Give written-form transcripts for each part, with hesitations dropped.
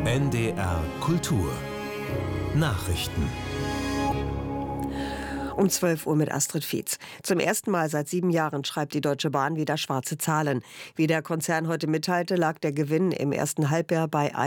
NDR Kultur Nachrichten. Um 12 Uhr mit Astrid Fietz. Zum ersten Mal seit 7 Jahren schreibt die Deutsche Bahn wieder schwarze Zahlen. Wie der Konzern heute mitteilte, lag der Gewinn im ersten Halbjahr bei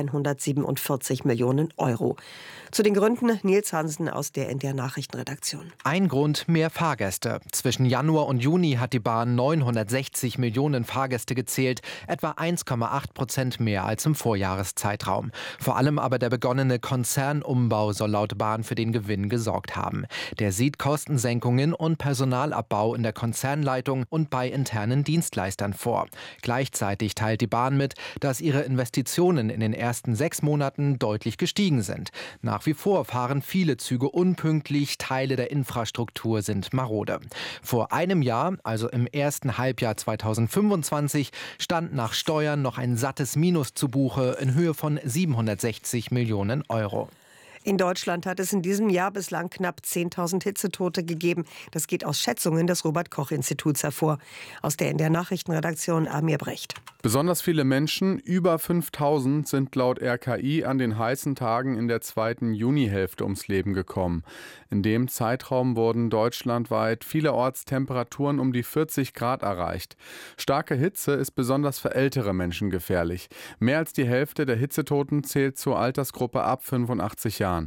147 Millionen Euro. Zu den Gründen Nils Hansen aus der NDR Nachrichtenredaktion. Ein Grund: mehr Fahrgäste. Zwischen Januar und Juni hat die Bahn 960 Millionen Fahrgäste gezählt, etwa 1,8% mehr als im Vorjahreszeitraum. Vor allem aber der begonnene Konzernumbau soll laut Bahn für den Gewinn gesorgt haben. Der sieht Kostensenkungen und Personalabbau in der Konzernleitung und bei internen Dienstleistern vor. Gleichzeitig teilt die Bahn mit, dass ihre Investitionen in den ersten 6 Monaten deutlich gestiegen sind. Nach wie vor fahren viele Züge unpünktlich, Teile der Infrastruktur sind marode. Vor einem Jahr, also im ersten Halbjahr 2025, stand nach Steuern noch ein sattes Minus zu Buche in Höhe von 760 Millionen Euro. In Deutschland hat es in diesem Jahr bislang knapp 10.000 Hitzetote gegeben. Das geht aus Schätzungen des Robert-Koch-Instituts hervor. Aus der NDR Nachrichtenredaktion Amir Brecht. Besonders viele Menschen, über 5.000, sind laut RKI an den heißen Tagen in der zweiten Junihälfte ums Leben gekommen. In dem Zeitraum wurden deutschlandweit vielerorts Temperaturen um die 40 Grad erreicht. Starke Hitze ist besonders für ältere Menschen gefährlich. Mehr als die Hälfte der Hitzetoten zählt zur Altersgruppe ab 85 Jahren.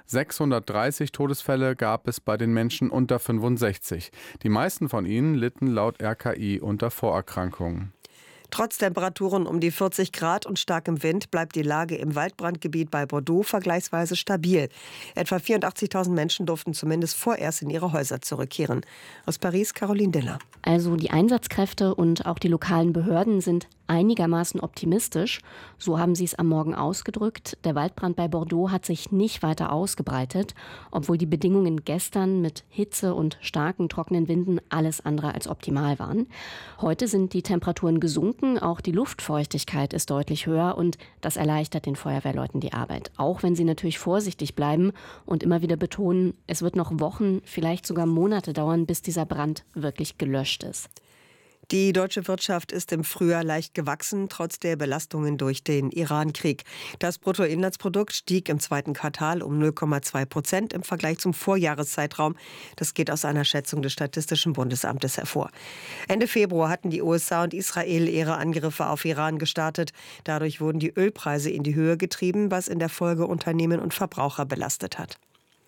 630 Todesfälle gab es bei den Menschen unter 65. Die meisten von ihnen litten laut RKI unter Vorerkrankungen. Trotz Temperaturen um die 40 Grad und starkem Wind bleibt die Lage im Waldbrandgebiet bei Bordeaux vergleichsweise stabil. Etwa 84.000 Menschen durften zumindest vorerst in ihre Häuser zurückkehren. Aus Paris, Caroline Diller. Also die Einsatzkräfte und auch die lokalen Behörden sind einigermaßen optimistisch. So haben sie es am Morgen ausgedrückt. Der Waldbrand bei Bordeaux hat sich nicht weiter ausgebreitet, obwohl die Bedingungen gestern mit Hitze und starken, trockenen Winden alles andere als optimal waren. Heute sind die Temperaturen gesunken, auch die Luftfeuchtigkeit ist deutlich höher und das erleichtert den Feuerwehrleuten die Arbeit. Auch wenn sie natürlich vorsichtig bleiben und immer wieder betonen, es wird noch Wochen, vielleicht sogar Monate dauern, bis dieser Brand wirklich gelöscht ist. Die deutsche Wirtschaft ist im Frühjahr leicht gewachsen, trotz der Belastungen durch den Iran-Krieg. Das Bruttoinlandsprodukt stieg im zweiten Quartal um 0,2% im Vergleich zum Vorjahreszeitraum. Das geht aus einer Schätzung des Statistischen Bundesamtes hervor. Ende Februar hatten die USA und Israel ihre Angriffe auf Iran gestartet. Dadurch wurden die Ölpreise in die Höhe getrieben, was in der Folge Unternehmen und Verbraucher belastet hat.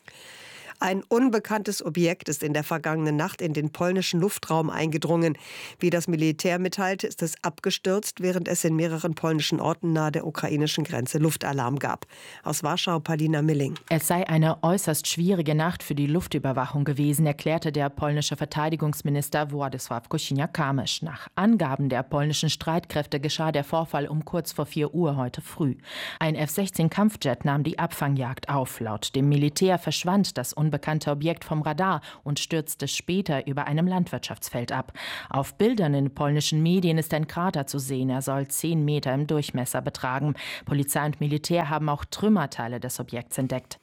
Ein unbekanntes Objekt ist in der vergangenen Nacht in den polnischen Luftraum eingedrungen. Wie das Militär mitteilte, ist es abgestürzt, während es in mehreren polnischen Orten nahe der ukrainischen Grenze Luftalarm gab. Aus Warschau, Paulina Milling. Es sei eine äußerst schwierige Nacht für die Luftüberwachung gewesen, erklärte der polnische Verteidigungsminister Władysław Kosiniak-Kamysz. Nach Angaben der polnischen Streitkräfte geschah der Vorfall um kurz vor 4 Uhr heute früh. Ein F-16-Kampfjet nahm die Abfangjagd auf. Laut dem Militär verschwand das unbekannte Objekt vom Radar und stürzte später über einem Landwirtschaftsfeld ab. Auf Bildern in polnischen Medien ist ein Krater zu sehen. Er soll 10 Meter im Durchmesser betragen. Polizei und Militär haben auch Trümmerteile des Objekts entdeckt.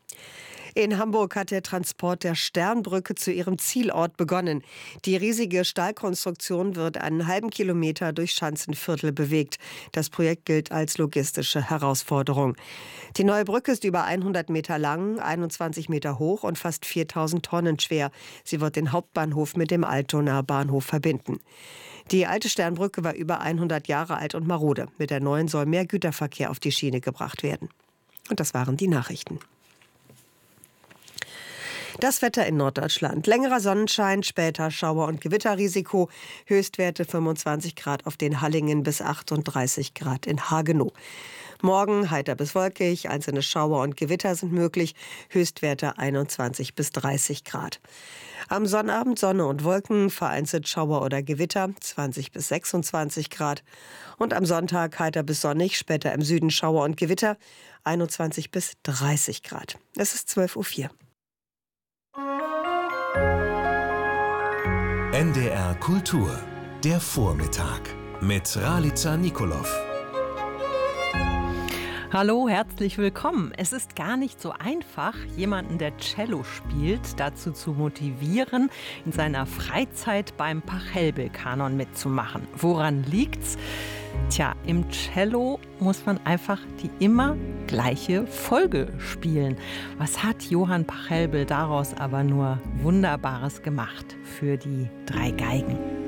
In Hamburg hat der Transport der Sternbrücke zu ihrem Zielort begonnen. Die riesige Stahlkonstruktion wird einen halben Kilometer durch Schanzenviertel bewegt. Das Projekt gilt als logistische Herausforderung. Die neue Brücke ist über 100 Meter lang, 21 Meter hoch und fast 4.000 Tonnen schwer. Sie wird den Hauptbahnhof mit dem Altonaer Bahnhof verbinden. Die alte Sternbrücke war über 100 Jahre alt und marode. Mit der neuen soll mehr Güterverkehr auf die Schiene gebracht werden. Und das waren die Nachrichten. Das Wetter in Norddeutschland. Längerer Sonnenschein, später Schauer- und Gewitterrisiko. Höchstwerte 25 Grad auf den Hallingen bis 38 Grad in Hagenow. Morgen heiter bis wolkig, einzelne Schauer und Gewitter sind möglich. Höchstwerte 21 bis 30 Grad. Am Sonnabend Sonne und Wolken, vereinzelt Schauer oder Gewitter, 20 bis 26 Grad. Und am Sonntag heiter bis sonnig, später im Süden Schauer und Gewitter, 21 bis 30 Grad. Es ist 12:04 Uhr. NDR Kultur, der Vormittag mit Ralica Nikolov. Hallo, herzlich willkommen. Es ist gar nicht so einfach, jemanden, der Cello spielt, dazu zu motivieren, in seiner Freizeit beim Pachelbel-Kanon mitzumachen. Woran liegt's? Tja, im Cello muss man einfach die immer gleiche Folge spielen. Was hat Johann Pachelbel daraus aber nur Wunderbares gemacht für die 3 Geigen?